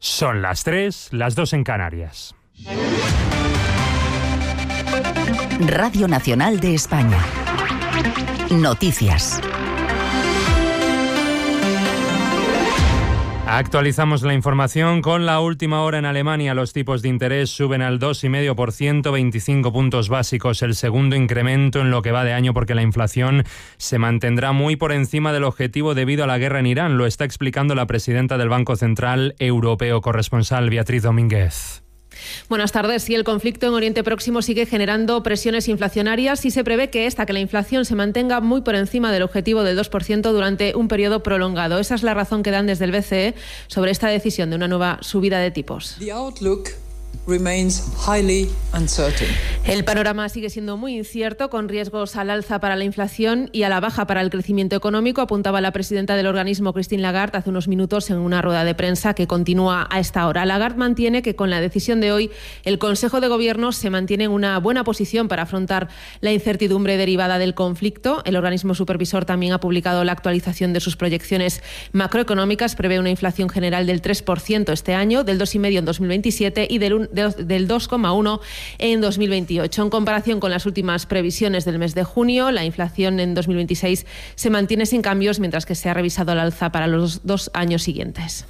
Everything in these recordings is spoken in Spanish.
Son las 3, las 2 en Canarias. Radio Nacional de España. Noticias. Actualizamos la información con la última hora en Alemania. Los tipos de interés suben al 2,5%, 25 puntos básicos, el segundo incremento en lo que va de año, porque la inflación se mantendrá muy por encima del objetivo debido a la guerra en Irán. Lo está explicando la presidenta del Banco Central Europeo, corresponsal Beatriz Domínguez. Buenas tardes. Sí, el conflicto en Oriente Próximo sigue generando presiones inflacionarias y se prevé que la inflación se mantenga muy por encima del objetivo del 2% durante un periodo prolongado. Esa es la razón que dan desde el BCE sobre esta decisión de una nueva subida de tipos. El panorama sigue siendo muy incierto, con riesgos al alza para la inflación y a la baja para el crecimiento económico, apuntaba la presidenta del organismo, Christine Lagarde, hace unos minutos en una rueda de prensa que continúa a esta hora. Lagarde mantiene que con la decisión de hoy el Consejo de Gobierno se mantiene en una buena posición para afrontar la incertidumbre derivada del conflicto. El organismo supervisor también ha publicado la actualización de sus proyecciones macroeconómicas. Prevé una inflación general del 3% este año, del 2,5% en 2027 y del 2,1% en 2028. En comparación con las últimas previsiones del mes de junio, la inflación en 2026 se mantiene sin cambios, mientras que se ha revisado al alza para los 2 años siguientes.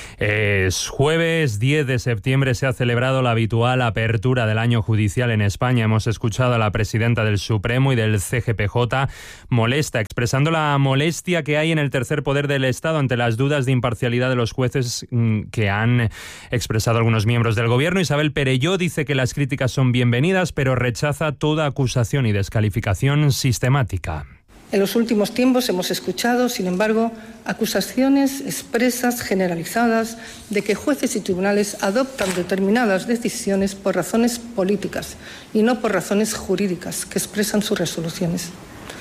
Es jueves 10 de septiembre, se ha celebrado la habitual apertura del año judicial en España. Hemos escuchado a la presidenta del Supremo y del CGPJ expresando la molestia que hay en el tercer poder del Estado ante las dudas de imparcialidad de los jueces que han expresado algunos miembros del Gobierno. Isabel Perelló dice que las críticas son bienvenidas, pero rechaza toda acusación y descalificación sistemática. En los últimos tiempos hemos escuchado, sin embargo, acusaciones expresas, generalizadas, de que jueces y tribunales adoptan determinadas decisiones por razones políticas y no por razones jurídicas que expresan sus resoluciones.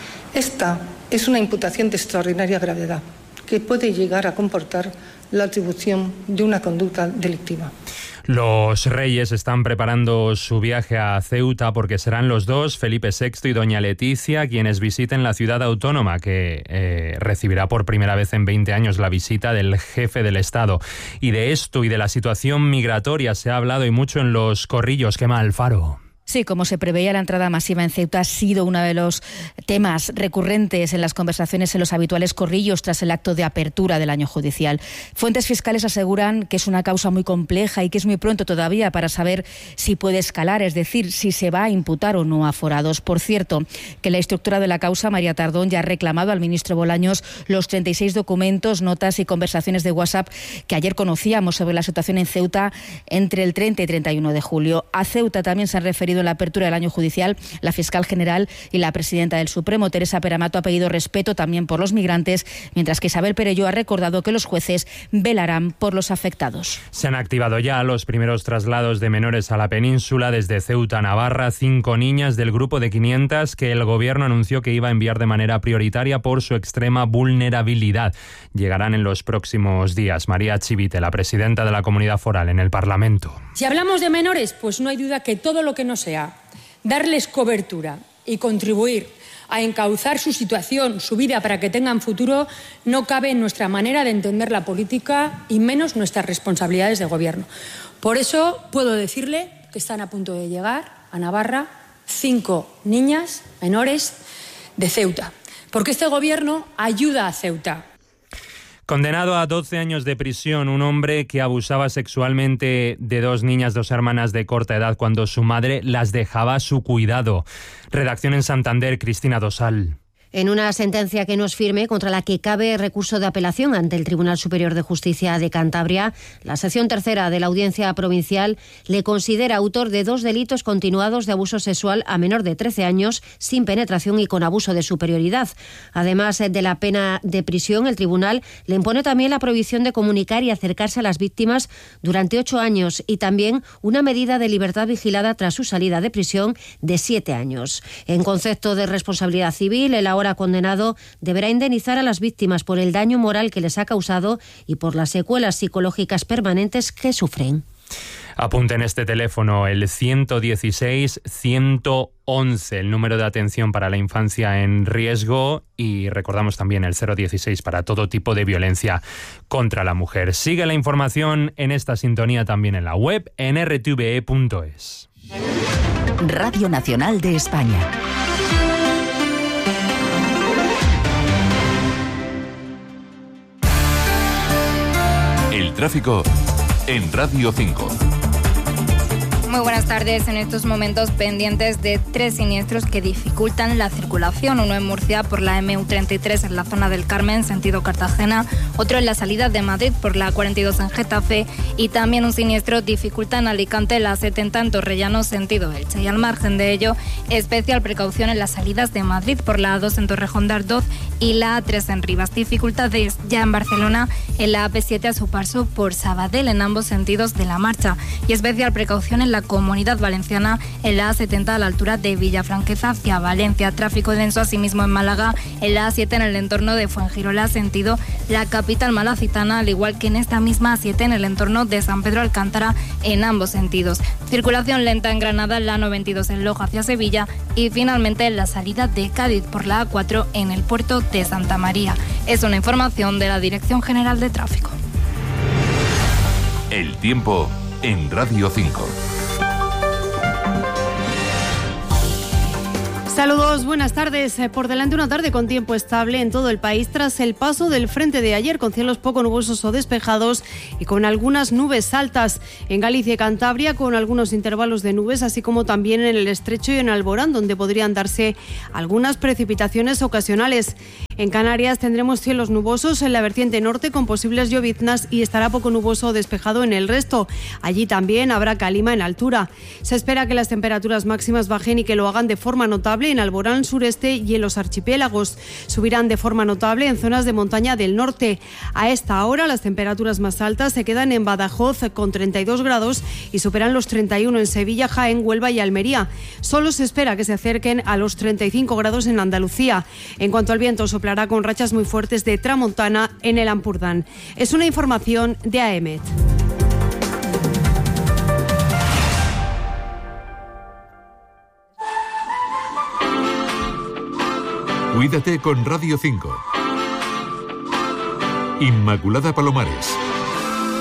Esta es una imputación de extraordinaria gravedad que puede llegar a comportar la atribución de una conducta delictiva. Los reyes están preparando su viaje a Ceuta porque serán los dos, Felipe VI y doña Leticia, quienes visiten la ciudad autónoma, que recibirá por primera vez en 20 años la visita del jefe del Estado. Y de esto y de la situación migratoria se ha hablado y mucho en los corrillos. Quema Alfaro. Sí, como se preveía, la entrada masiva en Ceuta ha sido uno de los temas recurrentes en las conversaciones en los habituales corrillos tras el acto de apertura del año judicial. Fuentes fiscales aseguran que es una causa muy compleja y que es muy pronto todavía para saber si puede escalar, es decir, si se va a imputar o no a aforados. Por cierto, que la instructora de la causa, María Tardón, ya ha reclamado al ministro Bolaños los 36 documentos, notas y conversaciones de WhatsApp que ayer conocíamos sobre la situación en Ceuta entre el 30 y 31 de julio. A Ceuta también se han referido en la apertura del año judicial la fiscal general y la presidenta del Supremo. Teresa Peramato ha pedido respeto también por los migrantes, mientras que Isabel Perelló ha recordado que los jueces velarán por los afectados. Se han activado ya los primeros traslados de menores a la península desde Ceuta a Navarra. 5 niñas del grupo de 500 que el Gobierno anunció que iba a enviar de manera prioritaria por su extrema vulnerabilidad. Llegarán en los próximos días. María Chivite, la presidenta de la Comunidad Foral en el Parlamento. Si hablamos de menores, pues no hay duda que todo lo que no sea darles cobertura y contribuir a encauzar su situación, su vida, para que tengan futuro, no cabe en nuestra manera de entender la política y menos nuestras responsabilidades de gobierno. Por eso puedo decirle que están a punto de llegar a Navarra 5 niñas menores de Ceuta, porque este gobierno ayuda a Ceuta. Condenado a 12 años de prisión, un hombre que abusaba sexualmente de 2 niñas, 2 hermanas de corta edad, cuando su madre las dejaba a su cuidado. Redacción en Santander, Cristina Dosal. En una sentencia que no es firme, contra la que cabe recurso de apelación ante el Tribunal Superior de Justicia de Cantabria, la sección tercera de la Audiencia Provincial le considera autor de 2 delitos continuados de abuso sexual a menor de 13 años, sin penetración y con abuso de superioridad. Además de la pena de prisión, el tribunal le impone también la prohibición de comunicar y acercarse a las víctimas durante 8 años y también una medida de libertad vigilada tras su salida de prisión de 7 años. En concepto de responsabilidad civil, el ahora condenado deberá indemnizar a las víctimas por el daño moral que les ha causado y por las secuelas psicológicas permanentes que sufren. Apunten este teléfono, el 116-111, el número de atención para la infancia en riesgo, y recordamos también el 016 para todo tipo de violencia contra la mujer. Sigue la información en esta sintonía también en la web, en rtve.es. Radio Nacional de España. El tráfico en Radio 5. Muy buenas tardes. En estos momentos pendientes de 3 siniestros que dificultan la circulación. Uno en Murcia por la MU33 en la zona del Carmen, sentido Cartagena. Otro en la salida de Madrid por la 42 en Getafe. Y también un siniestro dificulta en Alicante la 70 en Torrellano, sentido Elche. Y al margen de ello, especial precaución en las salidas de Madrid por la A2 en Torrejón de Ardoz y la A3 en Rivas. Dificultades ya en Barcelona en la AP7 a su paso por Sabadell en ambos sentidos de la marcha. Y especial precaución en la Comunidad Valenciana en la A70 a la altura de Villafranqueza hacia Valencia. Tráfico denso asimismo en Málaga en la A7 en el entorno de Fuengirola, sentido la capital malacitana, al igual que en esta misma A7 en el entorno de San Pedro Alcántara en ambos sentidos. Circulación lenta en Granada en la A92 en Loja hacia Sevilla y finalmente en la salida de Cádiz por la A4 en el puerto de Santa María. Es una información de la Dirección General de Tráfico. El tiempo en Radio 5. Saludos, buenas tardes. Por delante una tarde con tiempo estable en todo el país tras el paso del frente de ayer, con cielos poco nubosos o despejados y con algunas nubes altas en Galicia y Cantabria, con algunos intervalos de nubes, así como también en el Estrecho y en Alborán, donde podrían darse algunas precipitaciones ocasionales. En Canarias tendremos cielos nubosos en la vertiente norte con posibles lloviznas y estará poco nuboso o despejado en el resto. Allí también habrá calima en altura. Se espera que las temperaturas máximas bajen y que lo hagan de forma notable en Alborán sureste y en los archipiélagos. Subirán de forma notable en zonas de montaña del norte. A esta hora las temperaturas más altas se quedan en Badajoz con 32 grados y superan los 31 en Sevilla, Jaén, Huelva y Almería. Solo se espera que se acerquen a los 35 grados en Andalucía. En cuanto al viento, soplará con rachas muy fuertes de tramontana en el Ampurdán. Es una información de AEMET. Cuídate con Radio 5. Inmaculada Palomares.